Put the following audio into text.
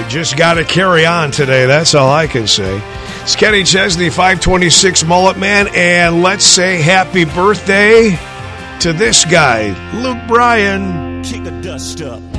We just got to carry on today. That's all I can say. It's Kenny Chesney, 526 Mullet Man, and let's say happy birthday to this guy, Luke Bryan. Kick the dust up.